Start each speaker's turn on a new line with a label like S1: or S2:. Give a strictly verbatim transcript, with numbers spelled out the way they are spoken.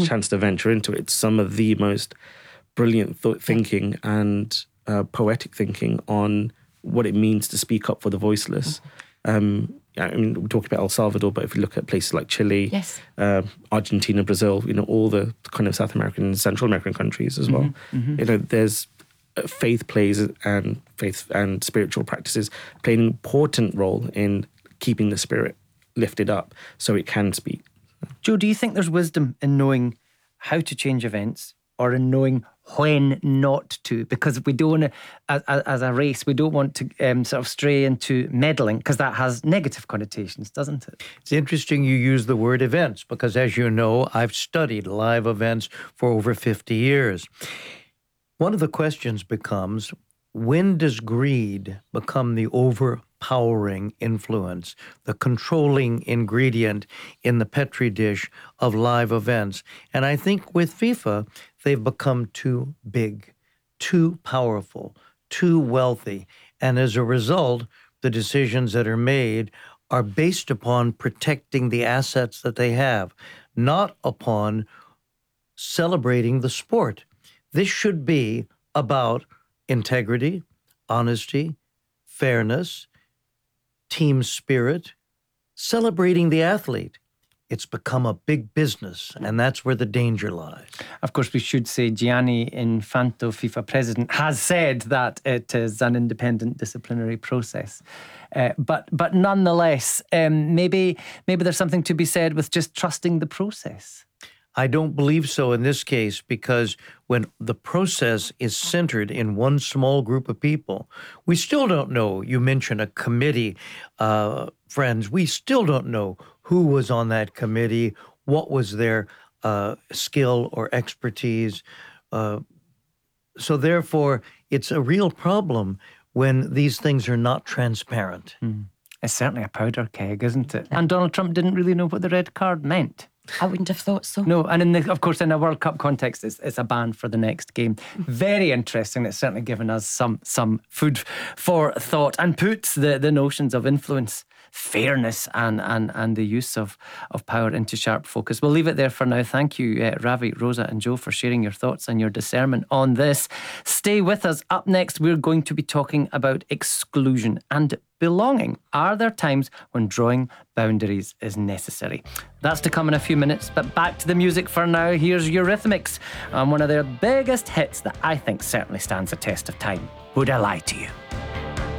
S1: a chance to venture into it, some of the most brilliant th- thinking and uh, poetic thinking on what it means to speak up for the voiceless. Um, I mean, we're talking about El Salvador, but if you look at places like Chile,
S2: yes.
S1: uh, Argentina, Brazil, you know, all the kind of South American and Central American countries as well.
S3: Mm-hmm, mm-hmm.
S1: You know, there's uh, faith plays and faith and spiritual practices play an important role in keeping the spirit lifted up so it can speak.
S3: Joe, do you think there's wisdom in knowing how to change events or in knowing when not to? Because we don't want to, as, as a race, we don't want to um, sort of stray into meddling, because that has negative connotations, doesn't it?
S4: It's interesting you use the word events, because as you know, I've studied live events for over fifty years. One of the questions becomes, when does greed become the overpowering influence, the controlling ingredient in the Petri dish of live events? And I think with FIFA, they've become too big, too powerful, too wealthy. And as a result, the decisions that are made are based upon protecting the assets that they have, not upon celebrating the sport. This should be about integrity, honesty, fairness, team spirit, celebrating the athlete. It's become a big business, and that's where the danger lies.
S3: Of course, we should say Gianni Infantino, FIFA president, has said that it is an independent disciplinary process. Uh, but but nonetheless, um, maybe maybe there's something to be said with just trusting the process.
S4: I don't believe so in this case, because when the process is centered in one small group of people, we still don't know. You mentioned a committee, uh, friends. We still don't know who was on that committee, what was their uh, skill or expertise. Uh, so therefore, it's a real problem when these things are not transparent.
S3: Mm. It's certainly a powder keg, isn't it? And Donald Trump didn't really know what the red card meant.
S2: I wouldn't have thought so.
S3: No, and in the, of course, in a World Cup context, it's, it's a ban for the next game. Very interesting. It's certainly given us some some food for thought and puts the, the notions of influence, fairness, and and and the use of, of power into sharp focus. We'll leave it there for now. Thank you, uh, Ravi, Rosa and Joe, for sharing your thoughts and your discernment on this. Stay with us. Up next, we're going to be talking about exclusion and belonging. Are there times when drawing boundaries is necessary? That's to come in a few minutes, but back to the music for now. Here's Eurythmics and one of their biggest hits that I think certainly stands the test of time, Would I Lie to You?